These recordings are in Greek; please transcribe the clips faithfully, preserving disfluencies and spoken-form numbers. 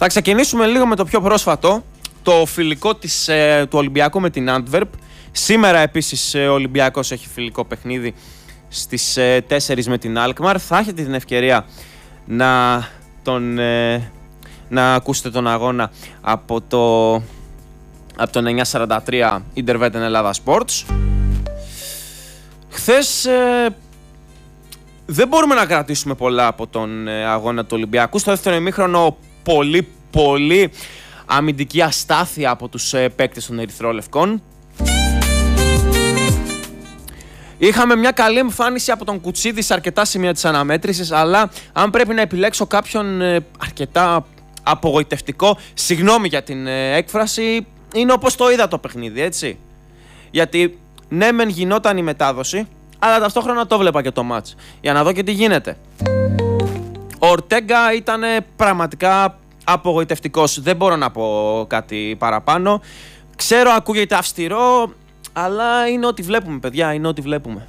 Θα ξεκινήσουμε λίγο με το πιο πρόσφατο, το φιλικό της, ε, του Ολυμπιακού με την Antwerp. Σήμερα επίσης ο Ολυμπιακός έχει φιλικό παιχνίδι στις ε, τέσσερις με την Alkmaar. Θα έχετε την ευκαιρία να, τον, ε, να ακούσετε τον αγώνα από, το, από τον εννιακόσια σαράντα τρία Interwetten Ελλάδα Sports. Χθες ε, δεν μπορούμε να κρατήσουμε πολλά από τον ε, αγώνα του Ολυμπιακού. Στο δεύτερο ημίχρονο πολύ πολύ αμυντική αστάθεια από τους ε, παίκτες των Ερυθρόλευκων. Είχαμε μια καλή εμφάνιση από τον Κουτσίδη σε αρκετά σημεία της αναμέτρησης, αλλά αν πρέπει να επιλέξω κάποιον ε, αρκετά απογοητευτικό, συγγνώμη για την ε, έκφραση, είναι όπως το είδα το παιχνίδι, έτσι. Γιατί ναι μεν γινόταν η μετάδοση, αλλά ταυτόχρονα το βλέπα και το μάτς, για να δω και τι γίνεται. Ο Ορτέγκα ήταν πραγματικά απογοητευτικός, δεν μπορώ να πω κάτι παραπάνω. Ξέρω ακούγεται αυστηρό, αλλά είναι ό,τι βλέπουμε, παιδιά, είναι ό,τι βλέπουμε.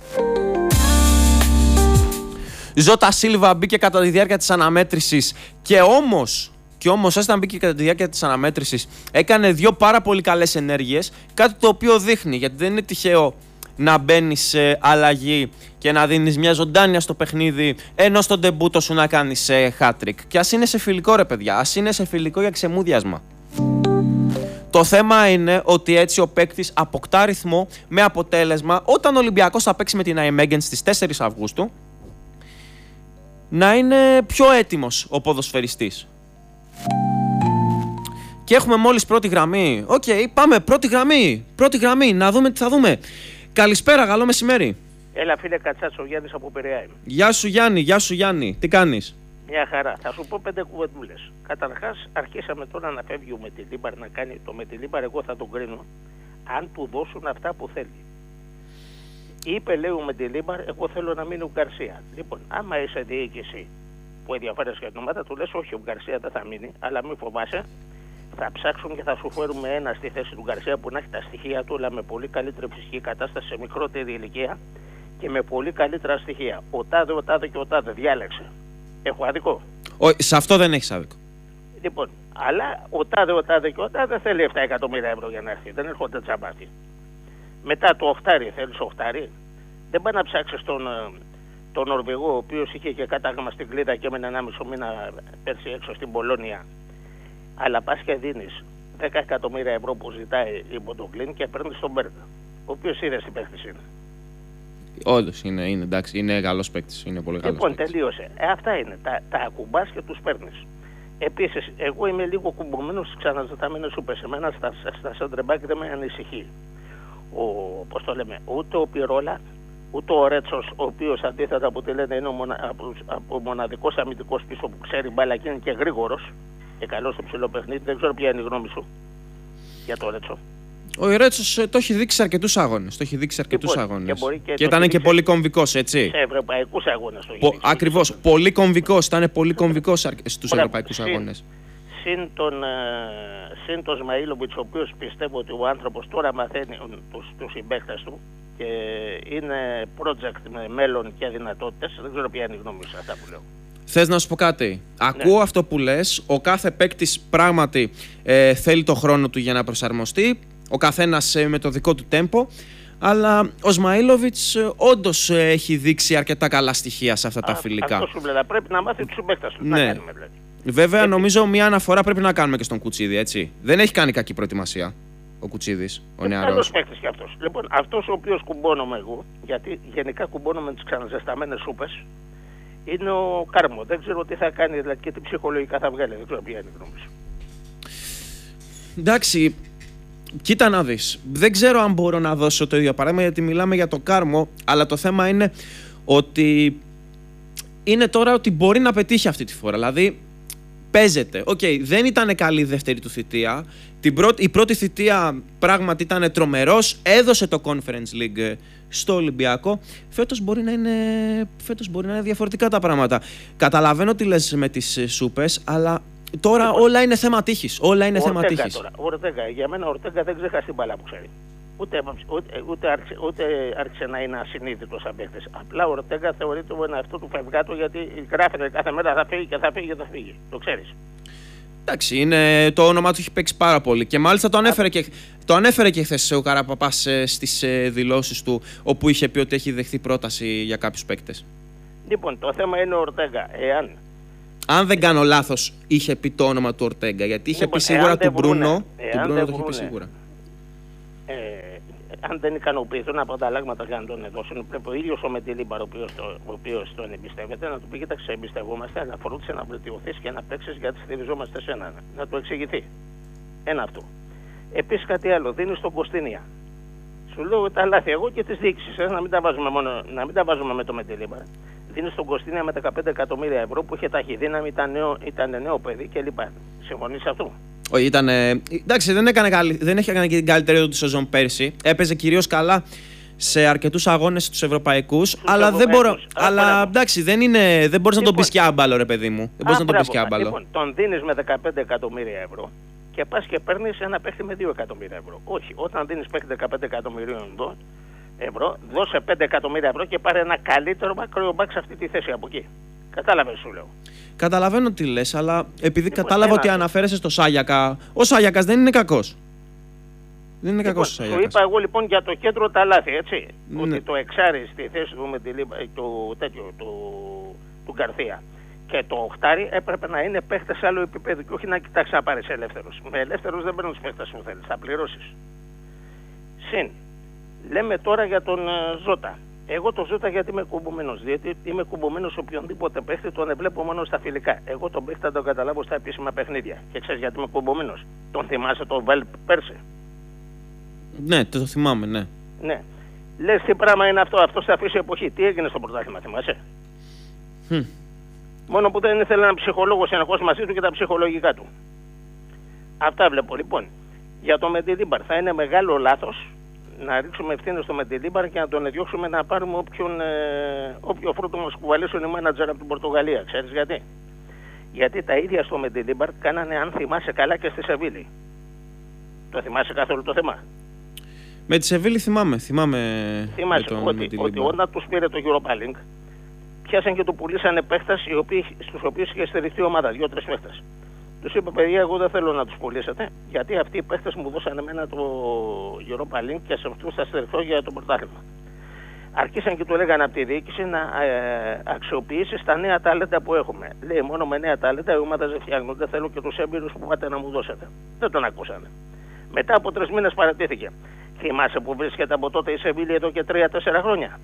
Ζώτα Σίλβα μπήκε κατά τη διάρκεια της αναμέτρησης και όμως, και όμως όταν μπήκε κατά τη διάρκεια της αναμέτρησης έκανε δύο πάρα πολύ καλές ενέργειες, κάτι το οποίο δείχνει, γιατί δεν είναι τυχαίο να μπαίνεις σε αλλαγή και να δίνεις μια ζωντάνια στο παιχνίδι, ενώ στον ντεμπούτο σου να κάνεις hat-trick. Και ας είναι σε φιλικό, ρε παιδιά, ας είναι σε φιλικό για ξεμούδιασμα. Το θέμα είναι ότι έτσι ο παίκτης αποκτά ρυθμό, με αποτέλεσμα όταν ο Ολυμπιακός θα παίξει με την Nijmegen στις τέσσερις Αυγούστου να είναι πιο έτοιμος ο ποδοσφαιριστής. Και έχουμε μόλις πρώτη γραμμή. Οκ, okay, πάμε, πρώτη γραμμή. Πρώτη γραμμή, να δούμε τι θα δούμε. Καλησπέρα, καλό μεσημέρι. Έλα φίλε Κατσάτσο, Γιάννης από Πειραιά. Γεια σου Γιάννη, γεια σου Γιάννη. Τι κάνεις? Μια χαρά. Θα σου πω πέντε κουβεντούλες. Καταρχάς αρχίσαμε τώρα να φεύγει ο Μετιλίμπαρ να κάνει το Μετιλίμπαρ, εγώ θα τον κρίνω αν του δώσουν αυτά που θέλει. Είπε λέει ο Μετιλίμπαρ, εγώ θέλω να μείνει ο Γκαρσία. Λοιπόν, άμα είσαι διοίκηση που ενδιαφέρεσαι για την ομάδα, του λες όχι, ο Γκαρσία δεν θα μείνει, αλλά μην φοβάσαι. Θα ψάξουμε και θα σου φέρουμε ένα στη θέση του Γκαρσία που να έχει τα στοιχεία του, αλλά με πολύ καλύτερη ψυχική κατάσταση σε μικρότερη ηλικία και με πολύ καλύτερα στοιχεία. Ο τάδε, ο τάδε και ο τάδε, διάλεξε. Έχω άδικο? Όχι, σε αυτό δεν έχεις άδικο. Λοιπόν, αλλά ο τάδε, ο τάδε και ο τάδε θέλει επτά εκατομμύρια ευρώ για να έρθει. Δεν έρχονται τσαμπάτι. Μετά το οχτάρι, θέλεις οχτάρι. Δεν πάει να ψάξεις τον, τον Νορβηγό, ο οποίος είχε και κάταγμα στην κλίδα και έμεινε ένα μισό μήνα πέρσι έξω στην Πολώνια. Αλλά πας και δίνεις δέκα εκατομμύρια ευρώ που ζητάει η Μποντογκλίν και παίρνεις τον Μπέρντα, ο οποίος είδες τι παίκτης είναι. Όντως είναι, είναι, εντάξει, είναι καλός παίκτης, είναι πολύ καλός. Λοιπόν, παίκτης. τελείωσε. Ε, αυτά είναι. Τα, τα ακουμπάς και τους παίρνεις. Επίσης, εγώ είμαι λίγο κουμπωμένος στις ξαναζητάμενες σούπες. Εμένα στα, στα σέντρεμπάκ δεν με ανησυχεί. Ο, πώς το λέμε, ούτε ο Πιρόλα, ούτε ο Ρέτσος, ο οποίος αντίθετα από ό,τι λένε είναι ο, μονα, από, από μοναδικός αμυντικός πίσω που ξέρει μπάλα και είναι και γρήγορος και καλός στο ψηλό παιχνίδι. Δεν ξέρω ποια είναι η γνώμη σου για το Ρέτσο. Ο Ρέτσος το έχει δείξει σε αρκετούς αγώνες. Το έχει δείξει σε αρκετούς αγώνες. Και, και, και ήταν και πολύ κομβικός, έτσι. Σε ευρωπαϊκούς αγώνες. Το Πο, ακριβώς. Πολύ κομβικός. Ήταν πολύ κομβικός στους ευρωπαϊκούς αγώνες. Συν τον, συν τον Σμαΐλοβιτς, ο οποίος πιστεύω ότι ο άνθρωπος τώρα μαθαίνει τους, τους συμπαίκτες του και είναι project με μέλλον και δυνατότητες. Δεν ξέρω ποια είναι η γνώμη σου αυτά που λέω. Θες να σου πω κάτι? Ακούω ναι. αυτό που λες. Ο κάθε παίκτης πράγματι ε, θέλει το χρόνο του για να προσαρμοστεί. Ο καθένας ε, με το δικό του τέμπο. Αλλά ο Σμαΐλοβιτς ε, όντως ε, έχει δείξει αρκετά καλά στοιχεία σε αυτά τα Α, φιλικά. Αυτό σου λέει. Πρέπει να μάθει τους συμπαίκτες του. Ναι. Να κάνουμε, δηλαδή. Βέβαια, και νομίζω μια αναφορά πρέπει να κάνουμε και στον Κουτσίδη, έτσι. Δεν έχει κάνει κακή προετοιμασία ο Κουτσίδης, ο νεαρός. Καλός παίκτης κι αυτός. Λοιπόν, αυτός ο οποίος κουμπώνομαι εγώ, γιατί γενικά κουμπώνομαι τις ξαναζεσταμένες σούπες, είναι ο Κάρμο. Δεν ξέρω τι θα κάνει, δηλαδή και τι ψυχολογικά θα βγάλει. Δεν ξέρω ποια είναι η γνώμη σου. Εντάξει, κοίτα να δεις. Δεν ξέρω αν μπορώ να δώσω το ίδιο παράδειγμα, γιατί μιλάμε για το Κάρμο, αλλά το θέμα είναι ότι είναι τώρα ότι μπορεί να πετύχει αυτή τη φορά. Δηλαδή, παίζεται. Οκ, okay, δεν ήταν καλή η δεύτερη του θητεία. Την πρώτη, η πρώτη θητεία πράγματι ήταν τρομερός. Έδωσε το Conference League στο Ολυμπιακό. Φέτος μπορεί να είναι, φέτος μπορεί να είναι διαφορετικά τα πράγματα. Καταλαβαίνω τι λες με τις σούπες, αλλά τώρα λοιπόν, όλα είναι θέμα τύχης. Όλα είναι θέμα τύχης. Ορτέγκα, για μένα ο Ορτέγκα δεν ξέχασε την μπάλα που ξέρει. Ούτε, ούτε, ούτε, άρχισε, ούτε άρχισε να είναι ασυνείδητος σαν παίκτης. Απλά ο Ορτέγκα θεωρείται ο εαυτό του φευγάτο, γιατί γράφεται κάθε μέρα θα φύγει και θα φύγει και θα φύγει. Το ξέρεις. Εντάξει, είναι, το όνομα του έχει παίξει πάρα πολύ. Και μάλιστα το ανέφερε, και, το ανέφερε και χθες ο Καραπαπάς στις δηλώσεις του, όπου είχε πει ότι έχει δεχθεί πρόταση για κάποιους παίκτες. Λοιπόν, το θέμα είναι ο Ορτέγκα. Εάν. Αν δεν κάνω λάθος, είχε πει το όνομα του Ορτέγκα. Γιατί είχε λοιπόν, πει σίγουρα του Μπρούνο. Του Μπρούνο το είχε πει σίγουρα. Ε, αν δεν ικανοποιηθούν από τα αλλάγματα και αν τον δώσουν, πρέπει ο ίδιος ο Μεντιλίμπαρ, ο οποίος τον εμπιστεύεται, να του πει: κοίταξε, εμπιστευόμαστε, αλλά φρόντισε να βελτιωθείς και να παίξεις γιατί στηριζόμαστε σε έναν. Να του εξηγηθεί. Ένα αυτό. Επίσης κάτι άλλο, δίνει στον Κωστίνια. Σου λέω τα λάθη εγώ και τις διοίκησεις, να μην τα βάζουμε, μόνο, να μην τα βάζουμε με το Μεντιλίμπαρ. Δίνει στον Κωστίνια με δεκαπέντε εκατομμύρια ευρώ που είχε ταχυδύναμη, ήταν νέο, ήταν νέο παιδί κλπ. Συμφωνείς σε αυτό? Όχι, ήταν. Εντάξει, δεν έκανε, καλή, δεν έχει κάνει και την καλύτερη του σεζόν πέρσι. Έπαιζε κυρίως καλά σε αρκετούς αγώνες τους ευρωπαϊκούς. Αλλά δεν μπορώ. Αλλά εντάξει, δεν, είναι, δεν μπορείς λοιπόν, να τον πεις και άμπαλο, ρε παιδί μου. Δεν μπορείς να τον πεις και άμπαλο. Λοιπόν, τον δίνεις με δεκαπέντε εκατομμύρια ευρώ και πας και παίρνεις ένα παίχτη με δύο εκατομμύρια ευρώ. Όχι, όταν δίνεις παίχτη δεκαπέντε εκατομμυρίων ευρώ, δώσε πέντε εκατομμύρια ευρώ και πάρε ένα καλύτερο μακραίο μπακ σε αυτή τη θέση από εκεί. Κατάλαβες, σου λέω. Καταλαβαίνω τι λες, αλλά επειδή λοιπόν, κατάλαβα ότι αναφέρεσαι στο Σάγιακα, ο Σάγιακας δεν είναι κακός. Δεν είναι λοιπόν, κακός ο Σάγιακας. Σου είπα εγώ λοιπόν για το κέντρο τα λάθη, έτσι. Ναι. Ότι το εξάρι στη θέση του με τη λίμπα, του, τέτοιο, του, του Γκαρθία και το οχτάρι έπρεπε να είναι παίχτες άλλο επίπεδο και όχι να κοιτάξει να πάρεις ελεύθερος. Με ελεύθερος δεν παίρνεις παίχτες που θέλεις, θα πληρώσεις. Συν, λέμε τώρα για τον uh, Ζώτα. Εγώ το Ζώτα γιατί είμαι κουμπωμένος, διότι είμαι κουμπωμένος σε οποιονδήποτε παίχτη, τον βλέπω μόνο στα φιλικά. Εγώ τον παίχτη θα τον καταλάβω στα επίσημα παιχνίδια. Και ξέρεις γιατί είμαι κουμπωμένος? Τον θυμάσαι τον Βέλ πέρσι? Ναι, το θυμάμαι, ναι. Ναι. Λες τι πράγμα είναι αυτό, αυτό σε αφήσει εποχή. Τι έγινε στο πρωτάθλημα, θυμάσαι? Hm. Μόνο που δεν ήθελε έναν ψυχολόγο συνεχώς μαζί του και τα ψυχολογικά του. Αυτά βλέπω λοιπόν. Για το Μεντιλίμπαρ θα είναι μεγάλο λάθος να ρίξουμε ευθύνη στο Μεντιλίμπαρ και να τον διώξουμε να πάρουμε όποιον, ε, όποιο φρούτο μας κουβαλήσουν οι μάνατζερ από την Πορτογαλία. Ξέρεις γιατί? Γιατί τα ίδια στο Μεντιλίμπαρ κάνανε, αν θυμάσαι καλά, και στη Σεβίλη. Το θυμάσαι καθόλου το θέμα? Με τη Σεβίλη θυμάμαι. Θυμάμαι θυμάσαι τον ότι, ότι όταν τους πήρε το Europa Link, πιάσαν και του πουλήσανε παίχτες στους οποίους είχε στηριχτεί η ομάδα, δύο-τρεις παίχτες. Τους είπε: παιδιά, εγώ δεν θέλω να τους πουλήσετε, γιατί αυτοί οι παίχτες μου δώσανε εμένα το Europa Link και σε αυτούς θα στηριχθώ για το πρωτάθλημα. Αρχίσαν και του λέγανε από τη διοίκηση να ε, αξιοποιήσει τα νέα τάλεντα που έχουμε. Λέει: μόνο με νέα τάλεντα οι ομάδες δεν φτιάχνουν. Δεν θέλω και τους έμπειρους που πάτε να μου δώσετε. Δεν τον ακούσανε. Μετά από τρεις μήνες παρατήθηκε. Θυμάσαι που βρίσκεται από τότε η Σεβίλη εδώ και τρία-τέσσερα χρόνια?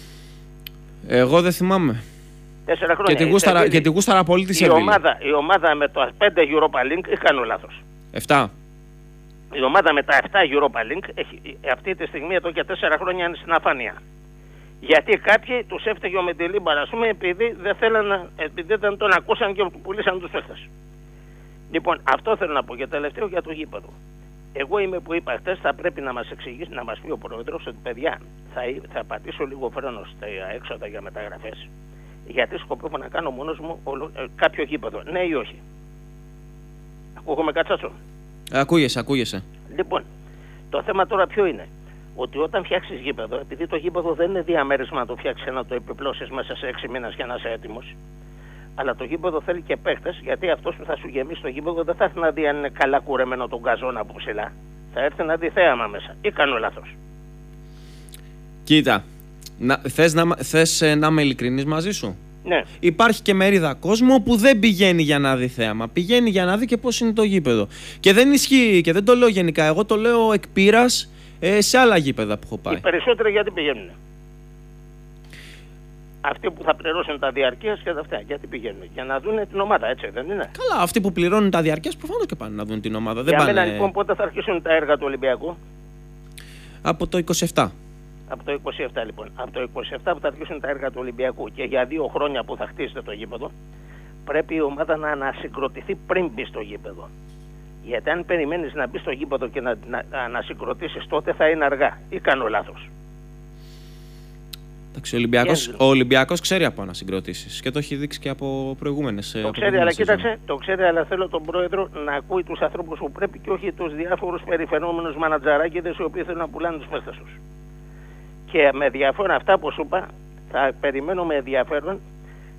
Εγώ δεν θυμάμαι. Τέσσερα χρόνια. Και τη γούσταρα, και τη γούσταρα πολύ τη Σεβίλη. Η ομάδα, η ομάδα με τα πέντε Europa Link, ή κάνω λάθος? Εφτά. Η ομάδα με τα επτά Europa Link έχει, αυτή τη στιγμή εδώ και τέσσερα χρόνια είναι στην αφάνεια. Γιατί κάποιοι τους έφταιγε ο Μεντιλίμπαρ, ας πούμε, επειδή δεν θέλαν, επειδή δεν τον ακούσαν και του πουλήσαν τους παίχτες. Λοιπόν, αυτό θέλω να πω. Και τελευταίο για το γήπεδο. Εγώ είμαι που είπα χτες, θα πρέπει να μας εξηγήσει, να μας πει ο πρόεδρος ότι παιδιά, θα, θα πατήσω λίγο φρένο στα έξοδα για μεταγραφές. Γιατί σκοπεύω να κάνω μόνος μου όλο, ε, κάποιο γήπεδο. Ναι ή όχι? Ακούγομαι, Κατσάτσο? Ακούγεσαι, ακούγεσαι. Λοιπόν, το θέμα τώρα ποιο είναι? Ότι όταν φτιάξεις γήπεδο, επειδή το γήπεδο δεν είναι διαμέρισμα να το φτιάξεις και να το επιπλώσεις μέσα σε έξι μήνες για να είσαι έτοιμος, αλλά το γήπεδο θέλει και παίχτες, γιατί αυτός που θα σου γεμίσει το γήπεδο δεν θα έρθει να δει αν είναι καλά κουρεμένο τον γκαζόν από ψηλά. Θα έρθει να δει θέαμα μέσα. Ή κάνω λάθος? Κοίτα, να, θες, να, θες ε, να είμαι ειλικρινής μαζί σου? Ναι. Υπάρχει και μερίδα κόσμου που δεν πηγαίνει για να δει θέαμα. Πηγαίνει για να δει και πώς είναι το γήπεδο. Και δεν ισχύει, και δεν το λέω γενικά. Εγώ το λέω εκ πείρας ε, σε άλλα γήπεδα που έχω πάει. Οι περισσότεροι γιατί πηγαίνουν? Αυτοί που θα πληρώσουν τα διαρκείας και τα αυτά, γιατί πηγαίνουν? Για να δουν την ομάδα, έτσι δεν είναι? Καλά, αυτοί που πληρώνουν τα διαρκείας προφανώς και πάνε να δουν την ομάδα. Για δεν μένα πάνε... λοιπόν πότε θα αρχίσουν τα έργα του Ολυμπιακού? Από το είκοσι επτά. Από το είκοσι επτά λοιπόν. Από το είκοσι επτά που θα αρχίσουν τα έργα του Ολυμπιακού και για δύο χρόνια που θα χτίσετε το γήπεδο, πρέπει η ομάδα να ανασυγκροτηθεί πριν μπει στο γήπεδο. Γιατί αν περιμένεις να μπει στο γήπεδο και να, να, να ανασυγκροτήσεις, τότε θα είναι αργά. Ή κάνω λάθος? Ο Ολυμπιακός, ο Ολυμπιακός ξέρει από ανασυγκροτήσεις και το έχει δείξει και από προηγούμενες. Το ξέρει, αλλά κοίταξε, το ξέρει, αλλά θέλω τον πρόεδρο να ακούει τους ανθρώπους που πρέπει και όχι τους διάφορους περιφερόμενους μανατζαράκηδες οι οποίοι θέλουν να πουλάνε τους παίχτες τους. Και με ενδιαφέρον αυτά που σου είπα, θα περιμένω με ενδιαφέρον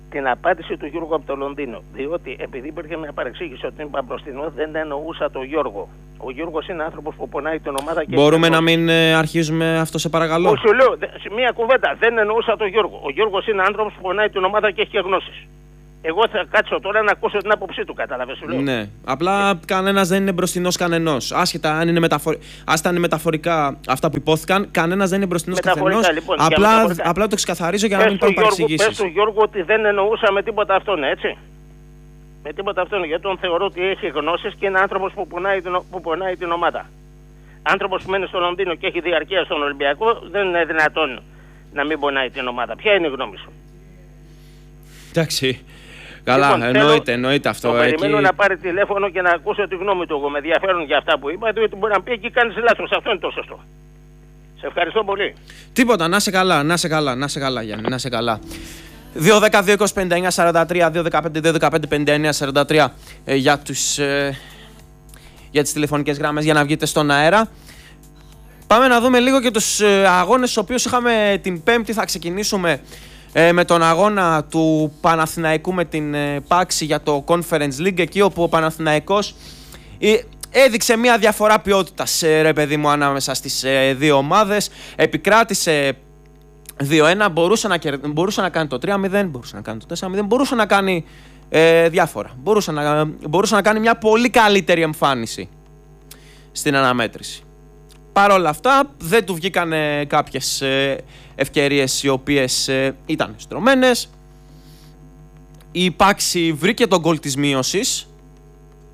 την απάντηση του Γιώργου από το Λονδίνο. Διότι επειδή υπήρχε μια παρεξήγηση ότι είπα μπροστινό, δεν εννοούσα το Γιώργο. Ο Γιώργος είναι άνθρωπος που πονάει την ομάδα και. Μπορούμε να μην ε, αρχίζουμε αυτό, σε παρακαλώ. Όχι, σου λέω, μια κουβέντα. Δεν εννοούσα το Γιώργο. Ο Γιώργος είναι άνθρωπος που πονάει την ομάδα και έχει και γνώσεις. Εγώ θα κάτσω τώρα να ακούσω την άποψή του, κατάλαβες, σου λέω. Ναι. Απλά ε. κανένας δεν είναι μπροστινός κανενός. Άσχετα αν είναι, μεταφορ... είναι μεταφορικά αυτά που υπόθηκαν, κανένας δεν είναι μπροστινός κανενός. Λοιπόν, απλά, απλά το ξεκαθαρίζω για να μην υπάρχουν παρεξηγήσεις. Πες του Γιώργου ότι δεν εννοούσα με τίποτα αυτόν, έτσι. Με τίποτα αυτόν, γιατί τον θεωρώ ότι έχει γνώσεις και είναι άνθρωπος που πονάει την, που πονάει την ομάδα. Άνθρωπος που μένει στο Λονδίνο και έχει διαρκεία στον Ολυμπιακό, δεν είναι δυνατόν να μην πονάει την ομάδα. Ποια είναι η γνώμη σου? Εντάξει. Καλά, λοιπόν, εννοείται, θέλω, εννοείται αυτό. Το εκεί... περιμένω να πάρει τηλέφωνο και να ακούσω τη γνώμη του. Εγώ με ενδιαφέρον για αυτά που είπα, διότι μπορεί να πει και κάνεις λάθος. Αυτό είναι το σωστό. Σε ευχαριστώ πολύ. Τίποτα, να σε καλά, να σε καλά, να σε καλά, Γιάννη, να σε καλά. δύο δέκα δύο είκοσι πενήντα εννιά σαράντα τρία, δύο δεκαπέντε δύο δεκαπέντε πενήντα εννιά σαράντα τρία ε, για, τους, ε, για τις τηλεφωνικές γράμμες για να βγείτε στον αέρα. Πάμε να δούμε λίγο και τους ε, αγώνες στους οποίους είχαμε την Πέμπτη. Θα ξεκινήσουμε ε, με τον αγώνα του Παναθηναϊκού με την ε, Πάξη για το Conference League, εκεί όπου ο Παναθηναϊκός ε, έδειξε μια διαφορά ποιότητας, ε, ρε παιδί μου, ανάμεσα στις ε, δύο ομάδες. Επικράτησε δύο ένα, μπορούσε να, κερ... μπορούσε να κάνει το τρία μηδέν, μπορούσε να κάνει το τέσσερα μηδέν, μπορούσε να κάνει ε, διάφορα. Μπορούσε να, μπορούσε να κάνει μια πολύ καλύτερη εμφάνιση στην αναμέτρηση. Παρ' όλα αυτά δεν του βγήκαν ε, κάποιες ε, ευκαιρίες οι οποίες ε, ήταν στρωμένες. Η Πάξη βρήκε τον γκολ της μείωσης